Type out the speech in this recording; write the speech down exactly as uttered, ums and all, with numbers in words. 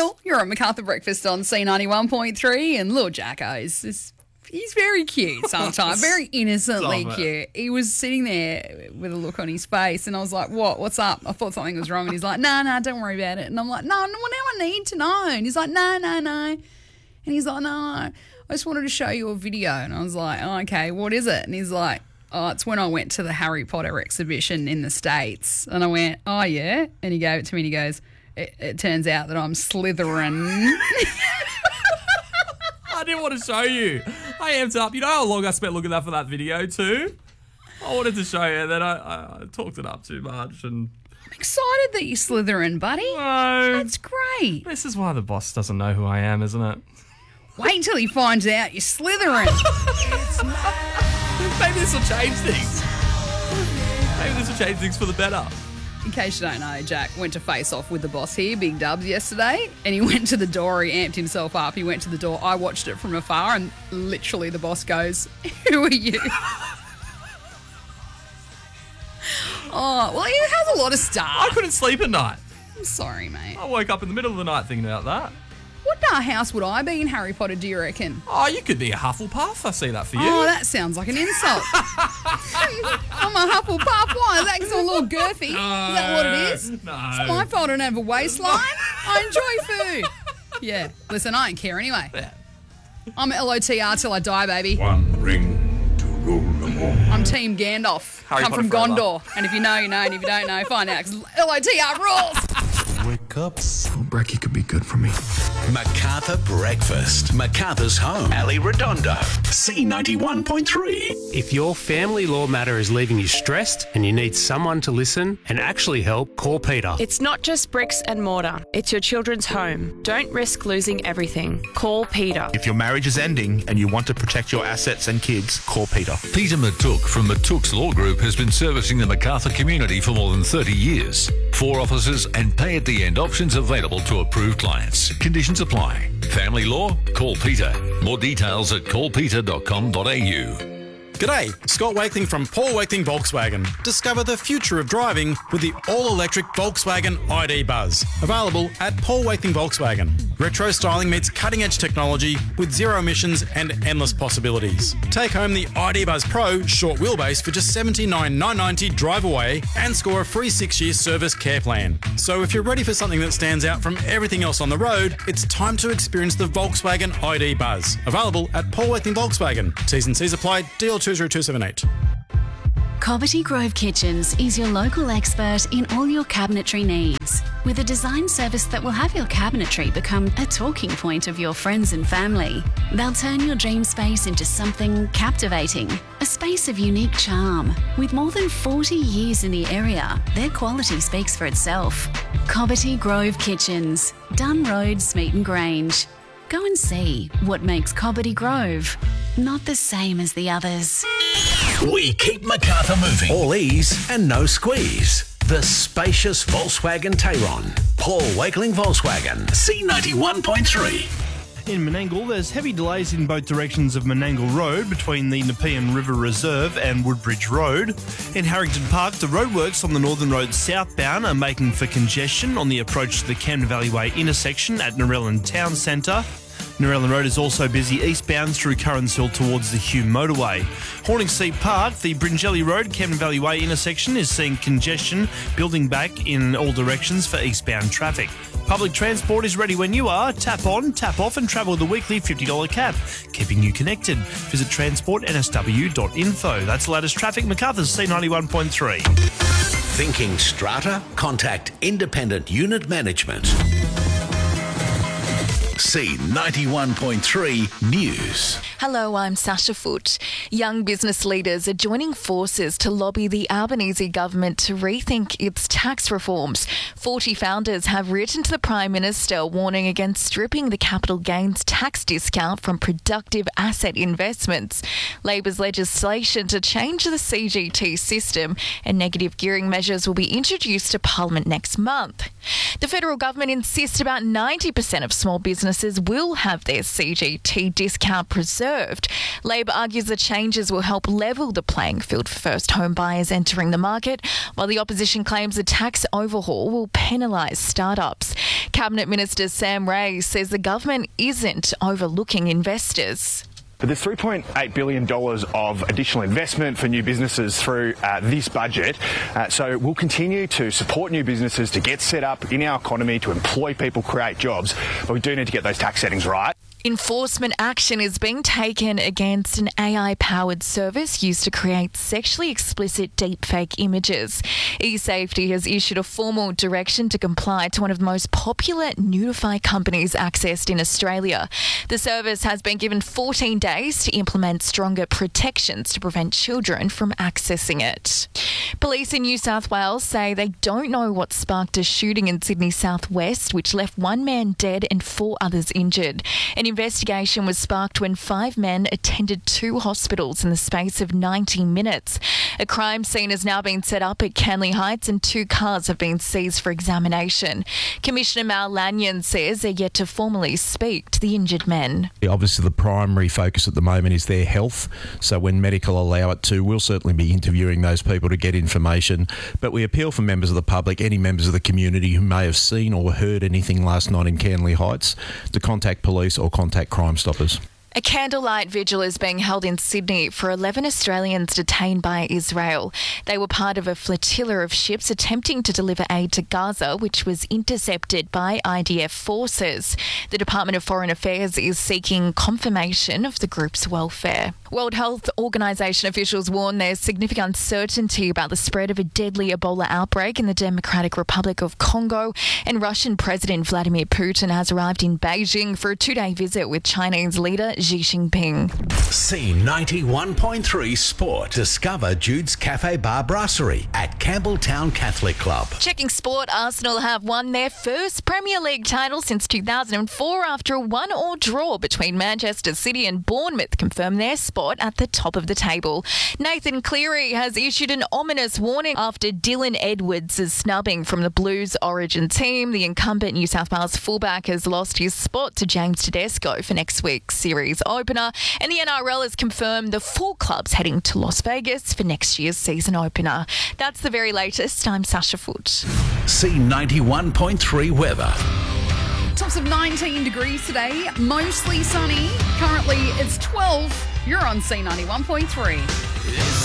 Well, you're at MacArthur Breakfast on C ninety-one point three, and little Jacko is just, he's very cute sometimes, very innocently Stop it. cute. He was sitting there with a look on his face, and I was like, what, what's up? I thought something was wrong, and he's like, no, no, don't worry about it. And I'm like, no, no, well, now I need to know. And he's like, no, no, no. And he's like, no, I just wanted to show you a video. And I was like, oh, okay, what is it? And he's like, oh, it's when I went to the Harry Potter exhibition in the States. And I went, oh, yeah? And he gave it to me, and he goes, it, it turns out that I'm Slytherin. I didn't want to show you. I amped up. You know how long I spent looking up for that video too? I wanted to show you, then I, I, I talked it up too much. And I'm excited that you're Slytherin, buddy. no, That's great. this is why the boss doesn't know who I am, isn't it? Wait until he finds out you're Slytherin. Maybe this will change things. Maybe this will change things for the better. In case you don't know, Jack went to face off with the boss here, Big Dubs, yesterday, and he went to the door, he amped himself up, he went to the door, I watched it from afar, and literally the boss goes, who are you? Oh, well, he has a lot of I stuff. couldn't sleep at night. I'm sorry, mate. I woke up in the middle of the night thinking about that. What uh, house would I be in Harry Potter, do you reckon? Oh, you could be a Hufflepuff. I see that for you. Oh, that sounds like an insult. I'm a Hufflepuff. Why? Is that 'cause I'm a little girthy? Is that what it is? No. It's my fault I don't have a waistline. I enjoy food. Yeah. Listen, I don't care anyway. Yeah. I'm L O T R till I die, baby. One ring to rule them all. I'm Team Gandalf. Harry Come Potter from forever. Gondor. And if you know, you know. And if you don't know, find out. Because L O T R rules. Wake up. Oh, Brekkie could be good for me. MacArthur Breakfast. MacArthur's home. Ali Redondo. C ninety-one point three. If your family law matter is leaving you stressed and you need someone to listen and actually help, call Peter. It's not just bricks and mortar. It's your children's home. Don't risk losing everything. Call Peter. If your marriage is ending and you want to protect your assets and kids, call Peter. Peter Matuk from Matuk's Law Group has been servicing the MacArthur community for more than thirty years. Four offices and pay-at-the-end options available to approved clients. Conditions apply. Family law? Call Peter. More details at call peter dot com dot a u. G'day, Scott Wakeling from Paul Wakeling Volkswagen. Discover the future of driving with the all-electric Volkswagen I D Buzz. Available at Paul Wakeling Volkswagen. Retro styling meets cutting-edge technology with zero emissions and endless possibilities. Take home the I D Buzz Pro short wheelbase for just seventy-nine thousand nine hundred ninety dollars drive away and score a free six-year service care plan. So if you're ready for something that stands out from everything else on the road, it's time to experience the Volkswagen I D Buzz. Available at Paul Wakeling Volkswagen. T's and C's apply. D L two zero two seven eight. Cobbitty Grove Kitchens is your local expert in all your cabinetry needs. With a design service that will have your cabinetry become a talking point of your friends and family. They'll turn your dream space into something captivating, a space of unique charm. With more than forty years in the area, their quality speaks for itself. Cobbitty Grove Kitchens, Dunn Road, Smeaton Grange. Go and see what makes Cobbitty Grove not the same as the others. We keep MacArthur moving. All ease and no squeeze. The spacious Volkswagen Tayron. Paul Wakeling Volkswagen. C ninety-one point three. In Menangle, there's heavy delays in both directions of Menangle Road between the Nepean River Reserve and Woodbridge Road. In Harrington Park, the roadworks on the Northern Road southbound are making for congestion on the approach to the Camden Valley Way intersection at Narellan Town Centre. Narellan Road is also busy eastbound through Currans Hill towards the Hume Motorway. Horningsea Park, the Bringelly Road, Camden Valley Way intersection is seeing congestion building back in all directions for eastbound traffic. Public transport is ready when you are. Tap on, tap off and travel with the weekly fifty dollars cab, keeping you connected. Visit transport n s w dot info. That's the latest traffic. MacArthur's C ninety-one point three. Thinking strata? Contact Independent Unit Management. C ninety-one point three News. Hello, I'm Sasha Foote. Young business leaders are joining forces to lobby the Albanese government to rethink its tax reforms. forty founders have written to the Prime Minister warning against stripping the capital gains tax discount from productive asset investments. Labor's legislation to change the C G T system and negative gearing measures will be introduced to Parliament next month. The federal government insists about ninety percent of small businesses will have their C G T discount preserved. Labor argues the changes will help level the playing field for first home buyers entering the market, while the opposition claims the tax overhaul will penalise startups. Cabinet Minister Sam Ray says the government isn't overlooking investors. But there's three point eight billion dollars of additional investment for new businesses through uh, this budget. Uh, so we'll continue to support new businesses to get set up in our economy, to employ people, create jobs. But we do need to get those tax settings right. Enforcement action is being taken against an A I-powered service used to create sexually explicit deepfake images. eSafety has issued a formal direction to comply to one of the most popular Nudify companies accessed in Australia. The service has been given fourteen days to implement stronger protections to prevent children from accessing it. Police in New South Wales say they don't know what sparked a shooting in Sydney southwest, which left one man dead and four others injured. An investigation was sparked when five men attended two hospitals in the space of ninety minutes. A crime scene has now been set up at Canley Heights and two cars have been seized for examination. Commissioner Mal Lanyon says they're yet to formally speak to the injured men. Obviously, the primary focus at the moment is their health. So when medical allow it to, we'll certainly be interviewing those people to get information. But we appeal for members of the public, any members of the community who may have seen or heard anything last night in Canley Heights, to contact police or contact Crime Stoppers. A candlelight vigil is being held in Sydney for eleven Australians detained by Israel. They were part of a flotilla of ships attempting to deliver aid to Gaza, which was intercepted by I D F forces. The Department of Foreign Affairs is seeking confirmation of the group's welfare. World Health Organization officials warn there's significant uncertainty about the spread of a deadly Ebola outbreak in the Democratic Republic of Congo, and Russian President Vladimir Putin has arrived in Beijing for a two-day visit with Chinese leader Xi Jinping. C ninety-one point three Sport. Discover Jude's Cafe Bar Brasserie at Campbelltown Catholic Club. Checking sport, Arsenal have won their first Premier League title since two thousand four after a one-all draw between Manchester City and Bournemouth confirmed their spot at the top of the table. Nathan Cleary has issued an ominous warning after Dylan Edwards' snubbing from the Blues Origin team. The incumbent New South Wales fullback has lost his spot to James Tedesco for next week's series opener, and the N R L has confirmed the four clubs heading to Las Vegas for next year's season opener. That's the very latest. I'm Sasha Foote. C ninety-one point three weather. Tops of nineteen degrees today, mostly sunny. Currently it's twelve. You're on C ninety-one point three.